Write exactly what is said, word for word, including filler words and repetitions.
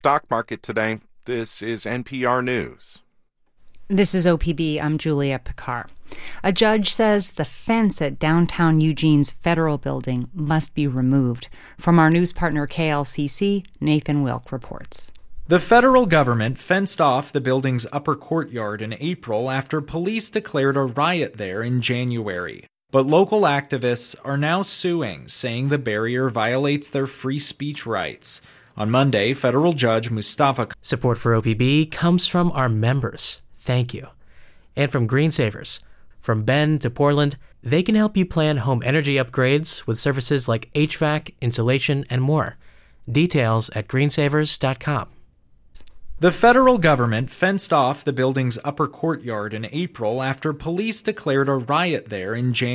stock market today. This is N P R News. This is O P B. I'm Julia Picard. A judge says the fence at downtown Eugene's Federal Building must be removed. From our news partner K L C C, Nathan Wilk reports. The federal government fenced off the building's upper courtyard in April after police declared a riot there in January. But local activists are now suing, saying the barrier violates their free speech rights. On Monday, federal judge Mustafa... Support for O P B comes from our members. Thank you. And from Greensavers. From Bend to Portland, they can help you plan home energy upgrades with services like H V A C, insulation, and more. Details at greensavers dot com. The federal government fenced off the building's upper courtyard in April after police declared a riot there in January.